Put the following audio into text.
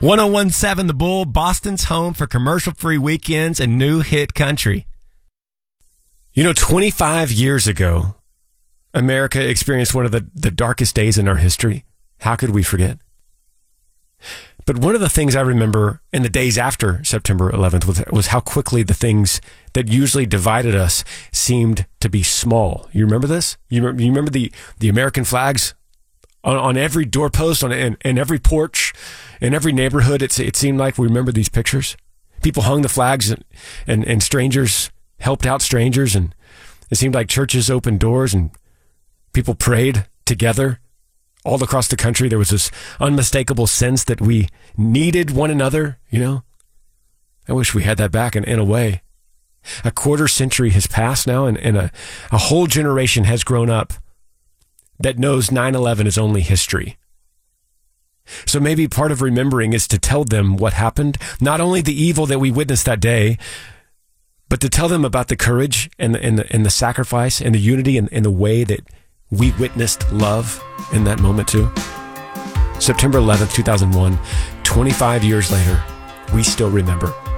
1017 The Bull, Boston's home for commercial-free weekends and new hit country. 25 years ago, America experienced one of the darkest days in our history. How could we forget? But one of the things I remember in the days after September 11th was how quickly the things that usually divided us seemed to be small. You remember this? You remember the American flags on every doorpost, in every porch, in every neighborhood? It seemed like we remember these pictures. People hung the flags and strangers helped out strangers, and it seemed like churches opened doors and people prayed together. All across the country, there was this unmistakable sense that we needed one another, I wish we had that back in a way. A quarter century has passed now, and a whole generation has grown up that knows 9/11 is only history. So maybe part of remembering is to tell them what happened, not only the evil that we witnessed that day, but to tell them about the courage and the sacrifice and the unity and the way that we witnessed love in that moment too. September 11th, 2001, 25 years later, we still remember.